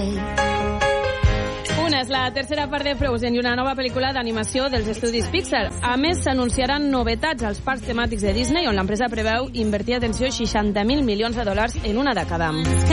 Una és la tercera part de Frozen i una nova pel·lícula d'animació dels estudis Pixar. A més, s'anunciaran novetats als parcs temàtics de Disney, on l'empresa preveu invertir, atenció, $60.000 milions en una dècada.